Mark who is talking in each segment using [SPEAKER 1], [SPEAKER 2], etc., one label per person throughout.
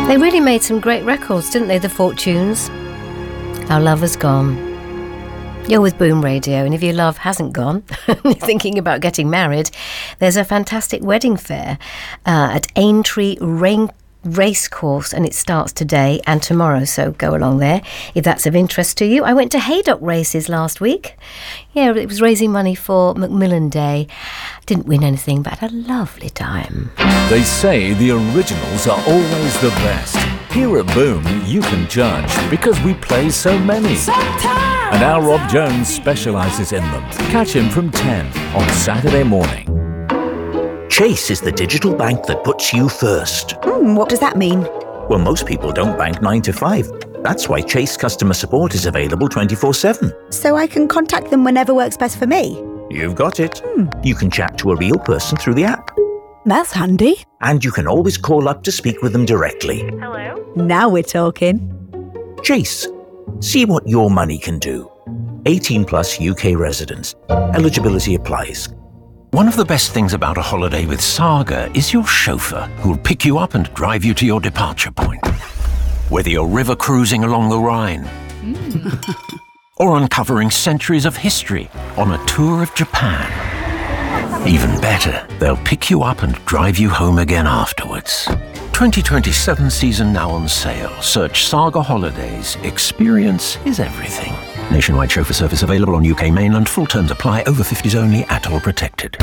[SPEAKER 1] They really made some great records, didn't they, the Fortunes? Our Love Has Gone. You're with Boom Radio, and if your love hasn't gone, you're thinking about getting married, there's a fantastic wedding fair at Aintree Racecourse, and it starts today and tomorrow, so go along there if that's of interest to you. I went to Haydock Races last week. Yeah, it was raising money for Macmillan Day. Didn't win anything, but had a lovely time.
[SPEAKER 2] They say the originals are always the best. Here at Boom, you can judge because we play so many. And our Rob Jones specialises in them. Catch him from 10 on Saturday morning.
[SPEAKER 3] Chase is the digital bank that puts you first.
[SPEAKER 4] What does that mean?
[SPEAKER 3] Well, most people don't bank 9 to 5. That's why Chase customer support is available 24/7.
[SPEAKER 4] So I can contact them whenever works best for me?
[SPEAKER 3] You've got it. You can chat to a real person through the app.
[SPEAKER 4] That's handy.
[SPEAKER 3] And you can always call up to speak with them directly.
[SPEAKER 5] Hello?
[SPEAKER 4] Now we're talking.
[SPEAKER 3] Chase. See what your money can do. 18 plus UK residents. Eligibility applies.
[SPEAKER 6] One of the best things about a holiday with Saga is your chauffeur, who'll pick you up and drive you to your departure point. Whether you're river cruising along the Rhine or uncovering centuries of history on a tour of Japan. Even better, they'll pick you up and drive you home again afterwards. 2027 season now on sale. Search Saga Holidays. Experience is everything. Nationwide chauffeur service available on UK mainland. Full terms apply. Over 50s only. Atoll protected.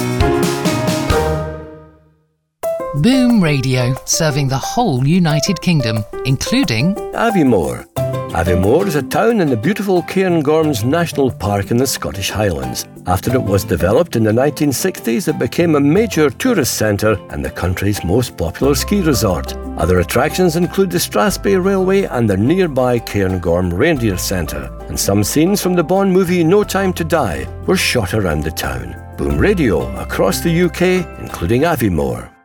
[SPEAKER 7] Boom Radio, serving the whole United Kingdom, including
[SPEAKER 8] Aviemore. Aviemore is a town in the beautiful Cairngorms National Park in the Scottish Highlands. After it was developed in the 1960s, it became a major tourist centre and the country's most popular ski resort. Other attractions include the Strathspey Railway and the nearby Cairngorm Reindeer Centre. And some scenes from the Bond movie No Time to Die were shot around the town. Boom Radio across the UK, including Aviemore.